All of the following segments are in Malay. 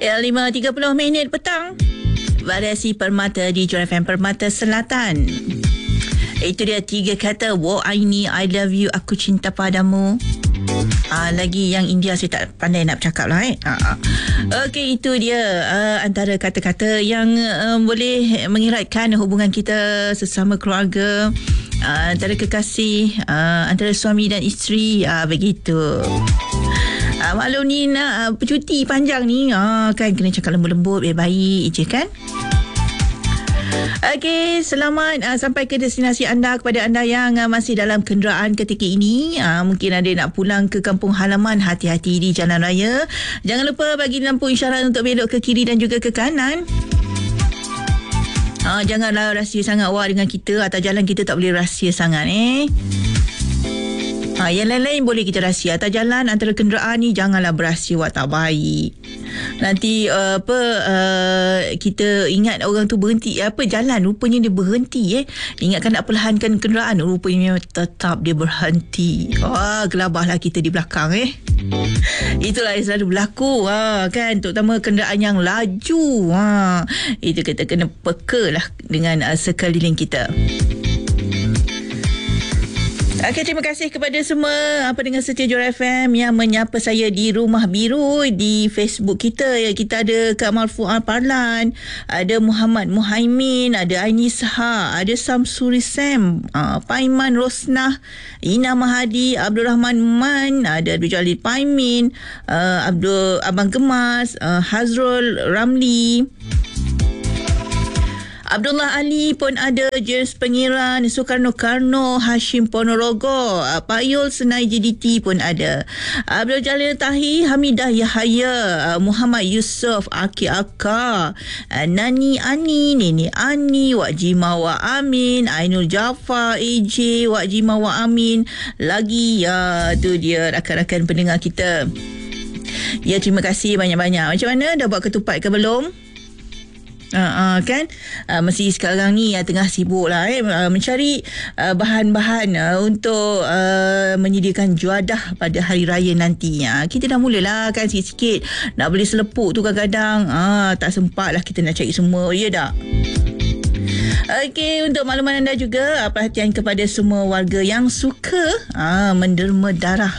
Ya, 5.30 petang. Variasi Permata di Johor FM Permata Selatan. Itu dia 3 kata. Wo aini, I love you, aku cinta padamu. Lagi yang India saya tak pandai nak bercakap lah. Okey, itu dia antara kata-kata yang boleh mengeratkan hubungan kita sesama keluarga, antara kekasih, antara suami dan isteri, begitu. Maklum ni nak bercuti panjang ni, kan kena cakap lembut-lembut, baik-baik je kan. Okey, selamat sampai ke destinasi anda. Kepada anda yang masih dalam kenderaan ketika ini, mungkin ada nak pulang ke kampung halaman, hati-hati di jalan raya. Jangan lupa bagi lampu isyarat untuk belok ke kiri dan juga ke kanan. Janganlah rahsia sangat awak dengan kita. Atas jalan kita tak boleh rahsia sangat yang lain-lain boleh kita rahsia. Atas jalan antara kenderaan ni janganlah berahsia, awak tak baik. Nanti kita ingat orang tu berhenti jalan, rupanya dia berhenti. Ingatkan nak perlahankan kenderaan, rupanya tetap dia berhenti. Gelabahlah kita di belakang. Itulah yang selalu berlaku, kan, terutama kenderaan yang laju. Itu kita kena peka lah dengan sekeliling kita. Okey, terima kasih kepada semua pendengar setia Johor FM yang menyapa saya di Rumah Biru di Facebook kita. Kita ada Kak Marfu'ah Parlan, ada Muhammad Muhaimin, ada Aini Saha, ada Samsuri Sam, Paiman Rosnah, Ina Mahadi, Abdul Rahman Man, ada Abdul Jalil Paimin, Abdul Abang Gemas, Hazrul Ramli, Abdullah Ali pun ada, James Pengiran, Soekarno Karno, Hashim Ponorogo, Pak Yul Senai JDT pun ada, Abdul Jalil Tahi, Hamidah Yahaya, Muhammad Yusof, Aki Aka, Nani Ani, Nini Ani, Wak Jimawa Amin, Ainul Jafar, AJ, Wak Jimawa Amin. Lagi tu dia rakan-rakan pendengar kita. Ya, terima kasih banyak-banyak. Macam mana, dah buat ketupat ke belum? Kan mesti sekarang ni tengah sibuk lah mencari bahan-bahan untuk menyediakan juadah pada hari raya nantinya. Kita dah mulalah kan sikit-sikit nak beli selepuk tu, kadang-kadang tak sempat lah kita nak cari semua, ya tak? Okey, untuk makluman anda juga, perhatian kepada semua warga yang suka menderma darah.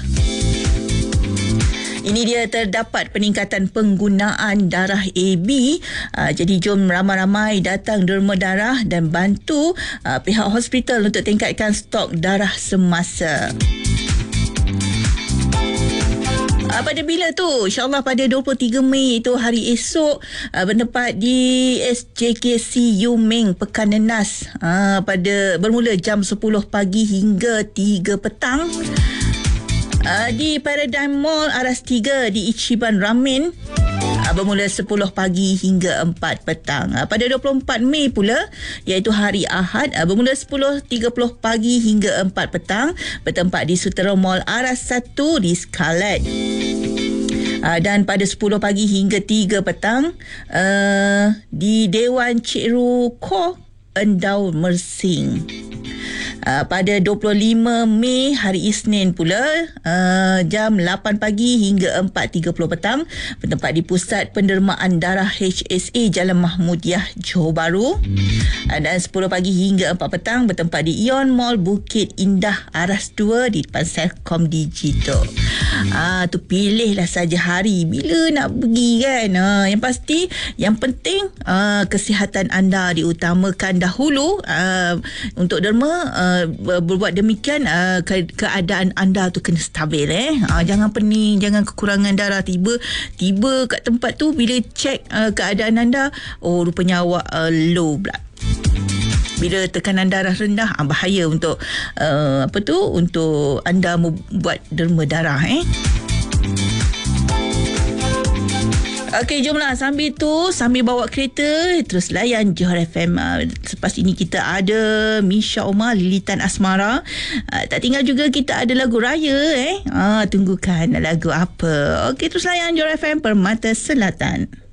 Ini dia, terdapat peningkatan penggunaan darah AB. Jadi jom ramai-ramai datang derma darah dan bantu pihak hospital untuk tingkatkan stok darah semasa. Pada bila tu? InsyaAllah pada 23 Mei itu, hari esok, bertempat di SJKC Yumeng Pekan Nenas, bermula jam 10 pagi hingga 3 petang. Di Paradigm Mall Aras 3 di Ichiban Ramen, bermula 10 pagi hingga 4 petang. Pada 24 Mei pula, iaitu hari Ahad, bermula 10.30 pagi hingga 4 petang, bertempat di Sutera Mall Aras 1 di Scarlet. Dan pada 10 pagi hingga 3 petang di Dewan Cik Ruko Endau Mersing. Pada 25 Mei hari Isnin pula, jam 8 pagi hingga 4.30 petang, bertempat di Pusat Pendermaan Darah HSA Jalan Mahmudiah, Johor Bahru. Dan 10 pagi hingga 4 petang, bertempat di Ion Mall Bukit Indah Aras 2 di depan Selcom Digital. Tu pilihlah saja hari bila nak pergi kan. Yang pasti, yang penting kesihatan anda diutamakan dahulu. Untuk derma, berbuat demikian, keadaan anda tu kena stabil. Jangan pening, jangan kekurangan darah. Tiba kat tempat tu, bila cek keadaan anda, rupanya awak low blood. Bila tekanan darah rendah, bahaya untuk untuk anda membuat derma darah. Okey, jomlah sambil bawa kereta terus layan Johor FM. Selepas ini kita ada Misha Omar, Lilitan Asmara. Tak tinggal juga kita ada lagu raya. Tunggukan lagu apa. Okey, terus layan Johor FM Permata Selatan.